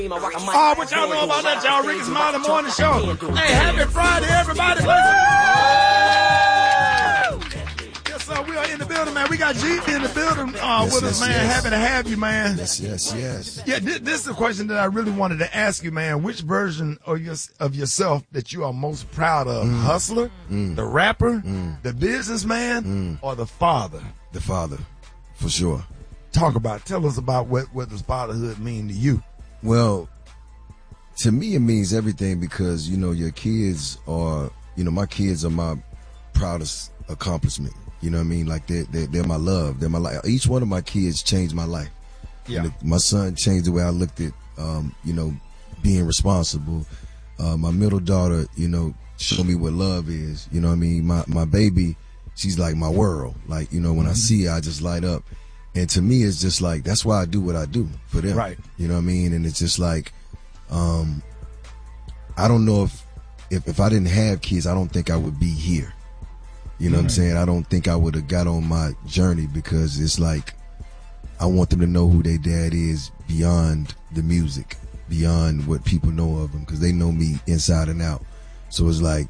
Oh, what y'all know about that, y'all? Ricky Smiley Morning Show. Hey, happy Friday, everybody. Yes, sir, we are in the building, man. We got G in the building with us, man. Yes. Happy to have you, man. Yes. Yeah, this is a question that I really wanted to ask you, man. Which version of yourself that you are most proud of? Hustler, the rapper, the businessman, or the father? The father, for sure. Tell us about what does fatherhood mean to you? Well, to me, it means everything because, your kids are, my kids are my proudest accomplishment. You know what I mean? Like they're my love. They're my life. Each one of my kids changed my life. Yeah. My son changed the way I looked at, being responsible. My middle daughter, showed me what love is. You know what I mean? My baby, she's like my world. Like, when I see her, I just light up. And to me, it's just like, that's why I do what I do for them. Right. You know what I mean? And it's just like, I don't know if I didn't have kids, I don't think I would be here. You know what I'm saying? I don't think I would have got on my journey because it's like, I want them to know who their dad is beyond the music, beyond what people know of them, because they know me inside and out. So it's like,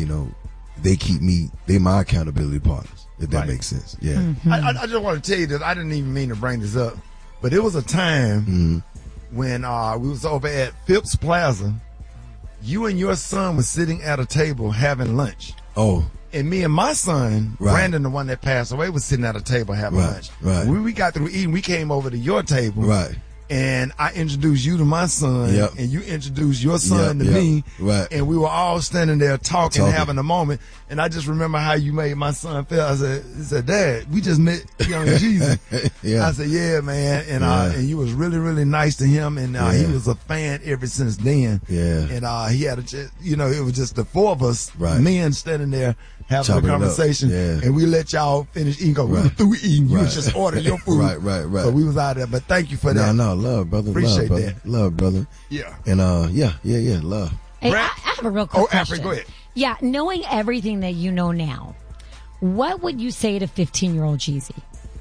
they're my accountability partners. If that makes sense. Yeah. Mm-hmm. I just want to tell you that I didn't even mean to bring this up, but it was a time when we was over at Phipps Plaza. You and your son was sitting at a table having lunch. Oh. And me and my son, Brandon, the one that passed away, was sitting at a table having lunch. Right. When we got through eating, we came over to your table. Right. And I introduced you to my son, and you introduced your son to me, and we were all standing there talking, having a moment. And I just remember how you made my son feel. I said, Dad, we just met Young Jeezy. I said, yeah, man. And you was really, really nice to him, and he was a fan ever since then. Yeah. And he had it was just the four of us men standing there having Chopping a conversation, and we let y'all finish eating. We were through eating. You was just ordering your food. Right. So we was out there. But thank you for that. No, love, brother. Appreciate love, that. Love, brother. Yeah. And love. Hey, I have a real quick question. Go ahead. Yeah, knowing everything that you know now, what would you say to 15-year-old Jeezy?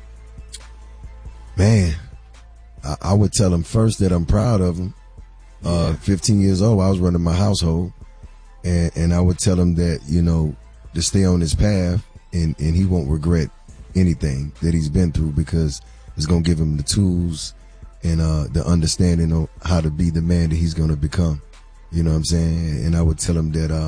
Man, I would tell him first that I'm proud of him. 15 years old, I was running my household, and I would tell him that, to stay on his path, and he won't regret anything that he's been through because it's going to give him the tools and the understanding of how to be the man that he's going to become. You know what I'm saying? And I would tell him that,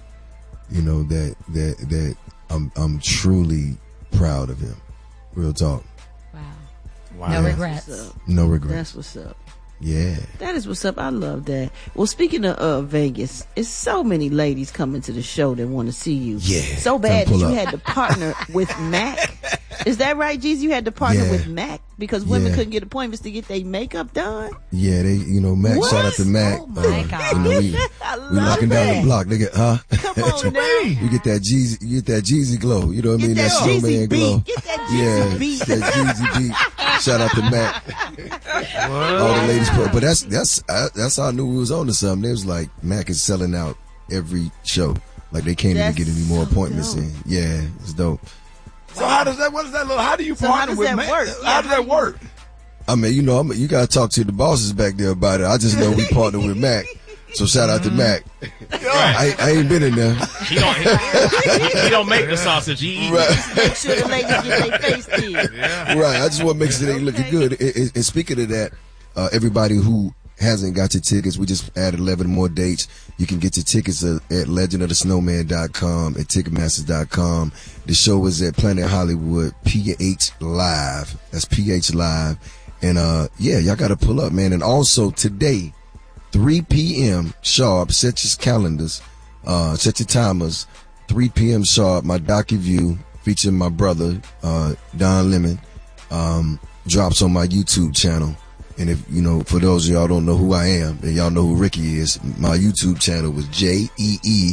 that I'm truly proud of him. Real talk. Wow. No regrets. No regrets. That's what's up. Yeah. That is what's up. I love that. Well, speaking of Vegas, it's so many ladies coming to the show that want to see you. Yeah. So bad that you had to partner with Mac. Is that right, Jeezy? You had to partner with Mac because women couldn't get appointments to get their makeup done? Yeah, Mac, what? Shout out to Mac. Oh my God. We knocking down the block. They get, Come on now. You get that Jeezy glow. You know what I mean? That snowman glow. Get that Jeezy beat. That Jeezy beat. Shout out to Mac. All the ladies. But that's how I knew we was on to something. They was like, Mac is selling out every show. Like they can't even get any more appointments in. Yeah, it's dope. So how does that look? How do you partner with Mac? How does that work? I mean, you gotta talk to the bosses back there about it. I just know we partner with Mac. So shout out to Mac. I ain't been in there. He don't make the sausage. He eat it. Make sure the ladies get their face did. Yeah. Right. I just want to make sure they looking good. And speaking of that, everybody who hasn't got your tickets, we just added 11 more dates. You can get your tickets at legendofthesnowman.com, at ticketmasters.com. The show is at Planet Hollywood, PH Live. That's PH Live. And y'all got to pull up, man. And also today, 3 p.m. sharp, set your calendars, set your timers, 3 p.m. sharp, my docu-view featuring my brother, Don Lemon, drops on my YouTube channel. And if, for those of y'all don't know who I am, and y'all know who Ricky is, my YouTube channel was JEEZY.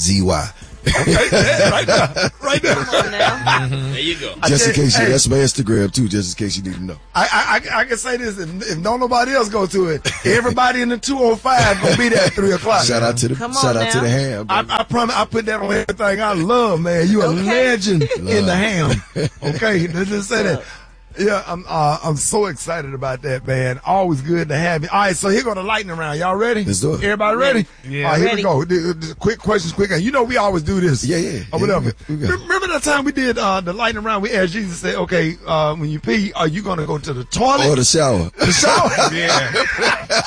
Okay, right there. Come on now. There you go. Just in case that's my Instagram too, just in case you need to know. I can say this, if don't nobody else go to it, everybody in the 205 gonna be there at 3 o'clock. Shout out to the ham. I promise I put that on everything I love, man. You a legend in the ham. Okay, let's just say that. Yeah, I'm so excited about that, man. Always good to have you. All right, so here go the lightning round. Y'all ready? Let's do it. Everybody ready? Yeah. All right, here Ready. we go. Quick questions, quick. You know we always do this. Yeah. Or whatever. We got it. Remember that time we did the lightning round? We asked Jesus, say, okay, when you pee, are you gonna go to the toilet Or the shower. The shower? Yeah.